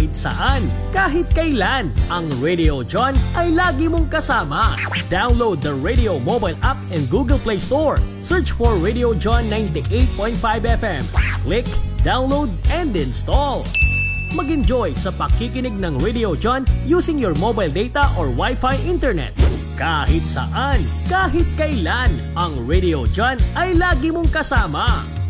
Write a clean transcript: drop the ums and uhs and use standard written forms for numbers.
kahit saan, kahit kailan. Ang Radio John ay lagi mong kasama. Download the Radio mobile app in Google Play Store. Search for Radio John 98.5 FM. Click, download, and install. Mag-enjoy sa pakikinig ng Radio John using your mobile data or Wi-Fi internet. Kahit saan, kahit kailan, ang Radio John ay lagi mong kasama.